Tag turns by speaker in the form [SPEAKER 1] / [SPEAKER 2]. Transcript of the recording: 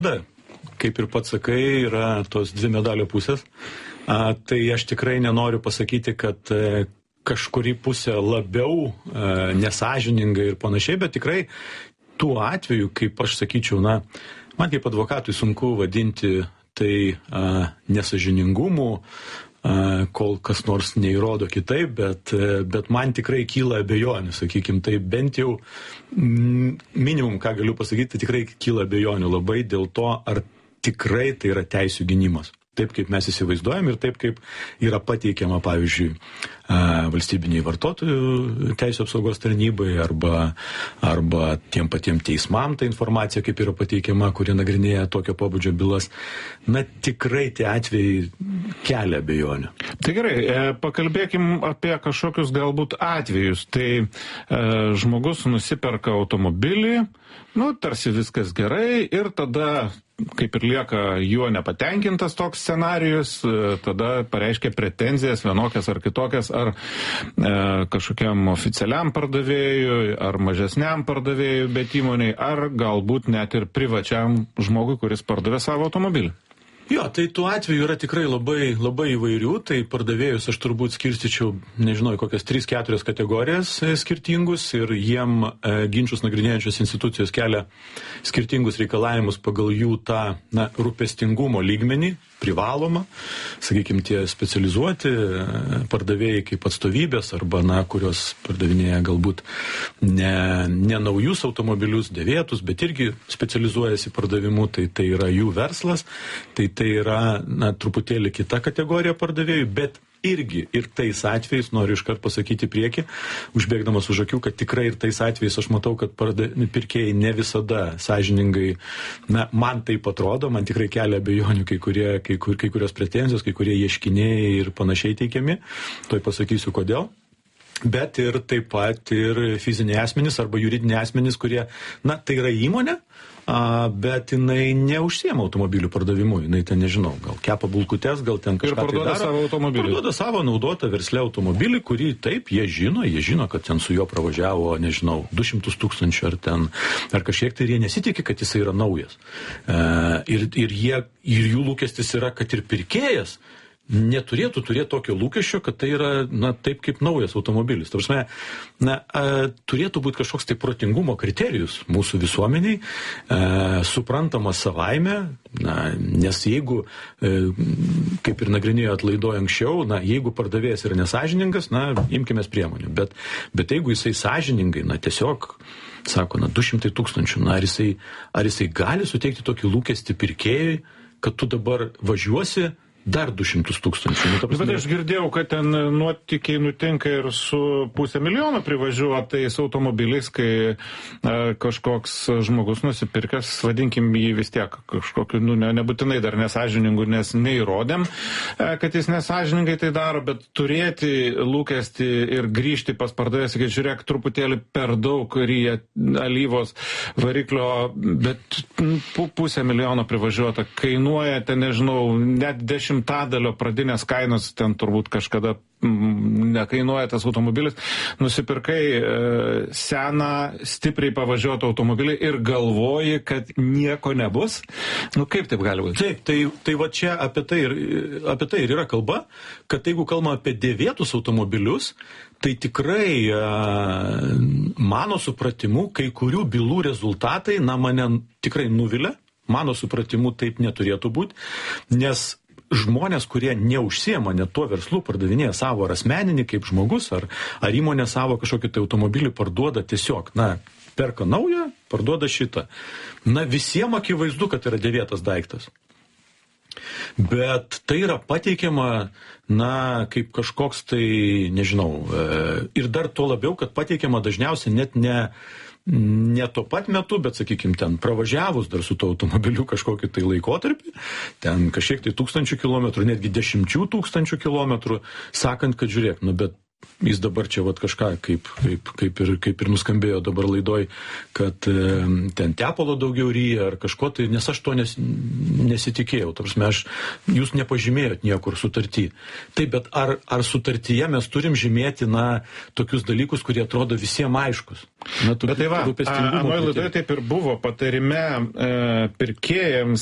[SPEAKER 1] Kaip ir pats sakai, yra tos dvi medalio pusės. Tai aš tikrai nenoriu pasakyti, kad kažkuri pusė labiau nesąžininga ir panašiai, bet tikrai tuo atveju, kaip aš sakyčiau, man kaip advokatui sunku vadinti tai nesąžiningumu, kol kas nors neįrodo kitaip, bet man tikrai kyla abejonių, sakykime, tai bent jau minimum, ką galiu pasakyti, tai tikrai kyla abejonių labai dėl to, ar tikrai tai yra teisių gynimas. Taip, kaip mes įsivaizduojam ir taip, kaip yra pateikiama, pavyzdžiui, valstybiniai vartotojų teisų apsaugos tarnybai arba tiem patiem teismam ta informacija, kaip yra pateikiama, kurie nagrinėja tokio pobūdžio bylas. Tikrai tie atvejai kelia abejonių.
[SPEAKER 2] Tai gerai, pakalbėkim apie kažkokius galbūt atvejus. Tai žmogus nusiperka automobilį, tarsi viskas gerai ir tada kaip ir lieka juo nepatenkintas toks scenarijus, tada pareiškia pretenzijas vienokias ar kitokias, ar kažkokiam oficialiam pardavėjui, ar mažesniam pardavėjui, bet įmoniai, ar galbūt net ir privačiam žmogui, kuris pardavė savo automobilį.
[SPEAKER 1] Jo, tai tų atvejų yra tikrai labai, labai įvairių, tai pardavėjus aš turbūt skirstyčiau, nežinau, kokias 3-4 kategorijas skirtingus ir jiem ginčus nagrinėjančios institucijos kelia skirtingus reikalavimus pagal jų tą rūpestingumo lygmenį, privaloma, sakykime, tie specializuoti pardavėjai kaip atstovybės arba, kurios pardavinėja galbūt ne naujus automobilius, dėvėtus, bet irgi specializuojasi pardavimu, tai yra jų verslas, tai yra, truputėlį kita kategorija pardavėjų, bet irgi ir tais atvejais, noriu iškart pasakyti priekį, užbėgdamas už akių, kad tikrai ir tais atvejais aš matau, kad pirkėjai ne visada sąžiningai, man taip atrodo, man tikrai kelia abejonių kai kurios pretenzijos, kai kurie ieškiniai ir panašiai teikiami, toj pasakysiu kodėl. Bet ir taip pat ir fiziniai asmenys arba juridiniai asmenys, kurie, tai yra įmonė, bet jinai neužsiema automobilių pardavimu, jinai ten, nežinau, gal kepa bulkutes, gal ten kažką tai daro.
[SPEAKER 2] Savo automobilį.
[SPEAKER 1] Parduoda savo naudotą versle automobilį, kurį taip, jie žino, kad ten su juo pravažiavo, nežinau, 200 000 ar kažkiek, tai ir jie nesitikė, kad jisai yra naujas. Ir jų lūkestis yra, kad ir pirkėjas neturėtų turėti tokio lūkesčio, kad tai yra, taip kaip naujas automobilis. Ta prasme, turėtų būti kažkoks tai protingumo kriterijus mūsų visuomeniai, suprantamas savaime, nes jeigu, kaip ir nagrinėjo atlaidoje anksčiau, jeigu pardavėjas yra nesąžiningas, imkimės priemonių. Bet jeigu jisai sąžiningai, tiesiog sako, 200 000, ar jisai gali suteikti tokį lūkestį pirkėjui, kad tu dabar važiuosi dar 200 000.
[SPEAKER 2] Bet aš girdėjau, kad ten nuotykiai nutinka ir su 500 000 privažiuotais automobiliais, kai kažkoks žmogus nusipirkęs, vadinkim jį vis tiek kažkokiu, nebūtinai dar nesąžiningų, nes neįrodėm, kad jis nesąžiningai tai daro, bet turėti lūkestį ir grįžti pas pardavėją, sakyti, žiūrėk, truputėlį per daug ryja alyvos variklio, bet 500 000 privažiuota kainuoja, ten nežinau, net 10% pradinės kainos, ten turbūt kažkada nekainuoja tas automobilis, nusipirkai seną, stipriai pavažiuotą automobilį ir galvoji, kad nieko nebus. Kaip taip gali būti?
[SPEAKER 1] Taip, tai va čia apie tai ir yra kalba, kad jeigu kalbame apie dėvėtus automobilius, tai tikrai mano supratimu, kai kurių bylų rezultatai, mane tikrai nuvilia, mano supratimu taip neturėtų būti, nes žmonės, kurie neužsiema net tuo verslu, pardavinėja savo ar asmeninį kaip žmogus, ar įmonė savo kažkokį tai automobilį parduoda tiesiog, perka naują, parduoda šitą. Visiems akivaizdu, kad yra dėvėtas daiktas. Bet tai yra pateikiama, kaip kažkoks tai, nežinau, ir dar tuo labiau, kad pateikiama dažniausiai net ne tuo pat metu, bet, sakykime, ten pravažiavus dar su to automobiliu kažkokį tai laikotarpį, ten kažkiek tai 1000 kilometrų, netgi 10 000 kilometrų, sakant, kad žiūrėk, bet jis dabar čia vat kažką, kaip ir nuskambėjo dabar laidoj, kad ten tepalo daugiau ryja ar kažko, tai nes aš to nesitikėjau. Ta prasme, jūs nepažymėjot niekur sutartį. Taip, bet ar sutartyje mes turim žymėti, tokius dalykus, kurie atrodo visiems aiškus?
[SPEAKER 2] Bet tai va, anoje laidoje taip ir buvo patarime pirkėjams